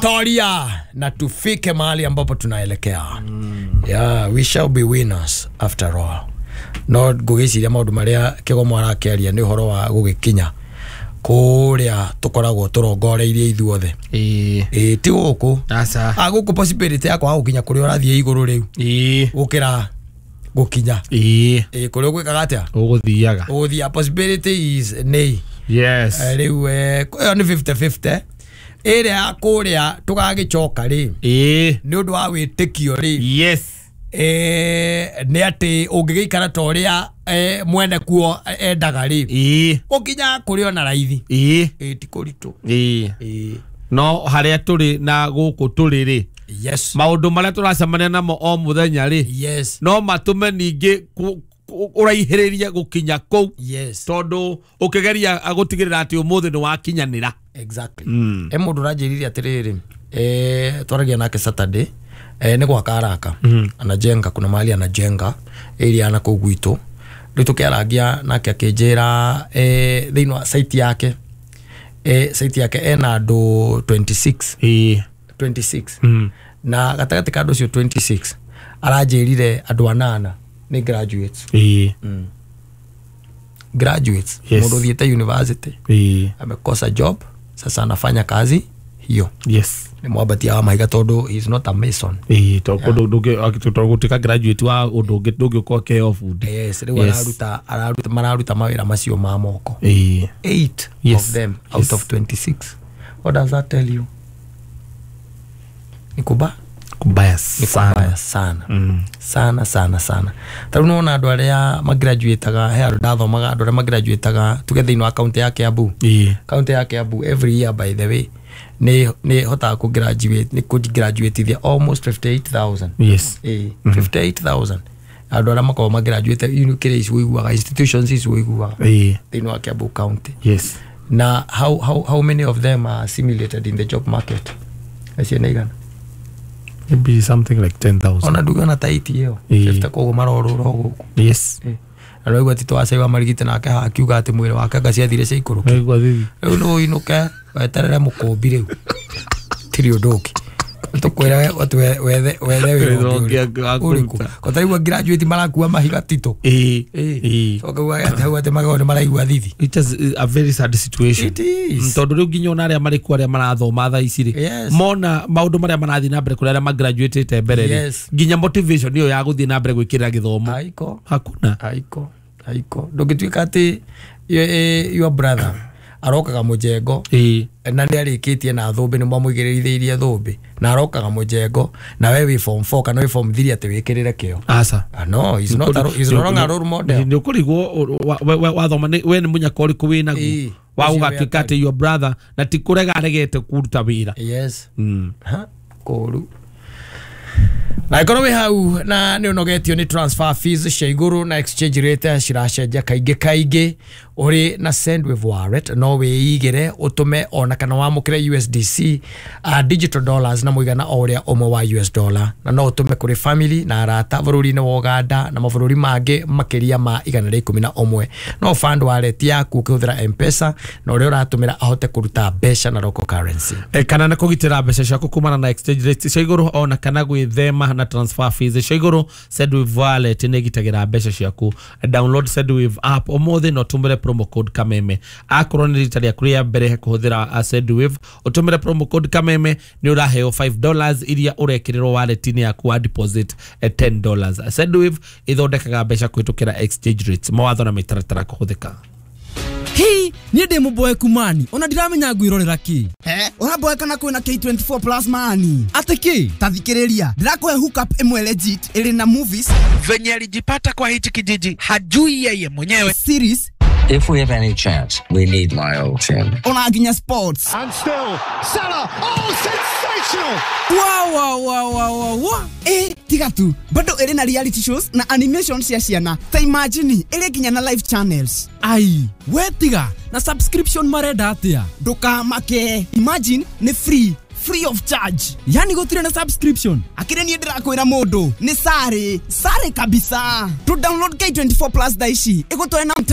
historia na tufike mahali ambapo tunaelekea. Yeah, we shall be winners after all. Not gugiciria maundu maria kigomo arakiaria ni horo wa gugikinya kuria tukoragwo turongoreirie ithuothe. Ti guku guku possibility yakwa gukinya kuria urathie iguru riu gukira gukinya kuria gwikaga atia uguthiaga possibility is nay. Yes. Riu ni 50-50 area kuria tugagicoka ri ni undu wa witikio ri. Yes. Ni ati ungigikara toria mwene kuo endaga ri ukinya kurio na raithi ti kuritu no haria turi na guku turi ri. Yes. Maundu maria turacemania namo o muthenya ri. Yes. No matume ningi uraihiriria gukinya kou. Yes. Tondu ukigeria agutigirira ati umuthi ni wakinyanira. Exactly. Mundu rajiriria atiriri twaragia nake Saturday ni gwaka haraka anajenga, kuna mahali anajenga area na kugwito ritu kiaragia nake akinjira thiini wa site yake ena andu 26 na gatagati ka andu cio 26 aranjirire andu 8 ni graduates. Graduates. Mundu thiete university amekosa job, sasa anafanya kazi hiyo. Yes. Ni mwabatia wa mahiga tondu he is not a mason. Gutika graduate wa undu ngi ko ke of food. Yes, riu mararuta mawira macio ma moko. 8 of them out of 26. What does that tell you? Ni kubaya sana. Taru no na andu aria magraduataga he andu ndathomaga andu aria magraduataga tugethe no account yake Kiambu. Account yake Kiambu every year by the way ni hota ku graduate ni ku graduate the almost 58,000. Yes. 58,000 andu aria makao magraduate universities wiguaga institutions is wiguaga they know Kiambu County. Yes. Na how many of them are simulated in the job market? Asienaigan maybe something like 10,000. Ona dugana taiti hiyo. Fifta kwa marororo guku. Yes. Alo igwa tito asaiwa marigite nake akiuga ati mwire wake gaciathire cia ikuruki. Igwa thithi. No inuka weterere mukombi riu. Tiri unduki. Tukwira watu wethe uriku. Kotarigwa graduate marakuwa mahiga tito. So kwa hau ati magone maraigwa thithi. It is a very sad situation. It is. Tondu riu nginya ona aria mari ku aria marathoma tha iciri. Mona maundu maria marathi na mbere kuria magraduate mbere ri. Nginya motivation iyo ya guthii na mbere gwikira githomo. Haiko. Hakuna. Haiko. Ndugituika ati your brother arokaga mujengo na ni arikitie na thumbi ni mwamuigiritheirie thumbi na arokaga mujengo na we wi form 4 kana wi form 3 ati wikirire kio no he's not a role model. Ni kurigwo wathoma we ni munyaka uriku wina gu wa ugatuika ati your brother na ti kurega aregete kuruta wira. Yes. Koru na ikonomi hau na ni unogetio ni transfer fees cia iguru na exchange rate ciracenjia kaingi uri na Sendwave wallet no wiigire utume ona kana wamukire USDC digital dollars na muigana oria umwe wa US dollar na no utume kuri family na arata bururi-ini wa Uganda na mabũrũri mangi makiria ma 111 no fund wallet yaku ukihũthira M-Pesa na uria uratumira ahote kuruta mbeca na local currency kana na kugitira mbeca ciaku kumana na exchange rate cia iguru ona kana gwithema na transfer fees cia iguru. Sendwave wallet ni gitagira mbeca ciaku. Download Sendwave app umuthi no tumire promo code kameme akorwo ni rita riaku ria mbere kuhuthira Sendwave utumire promo code kameme ni uraheo $5 iria urekirirwo wallet-ini yaku wa deposit $10. Sendwave ithondekaga mbeca kuhitukira exchange rates mawatho na mitaratara kuhuthika. Hey, ni demo boy kumani. Ona ndiramenya ngwirorera ki. Ona boy kana kwina K24 plus mani. Ate ki? Tathikiriria. Ndirakoe hook up imwe legit ili na movies. Venye alijipata kwa hichi kijiji hajui yeye mwenyewe. Series. If we have any chance, we need Lyle Tim. Ona aginya sports. And still, Salah. Oh, sensational! Wow. Tiga tu. Bado ele na reality shows na animations ya ciana. Ta imagine ele kinya na live channels. Ai, we tiga. Na subscription marenda atia. Doka make. Imagine ni free of charge. Yani gotire na subscription. Akire ni ndirakwira mundu. Ni sare kabisa. To download K24 plus daishi. Ego to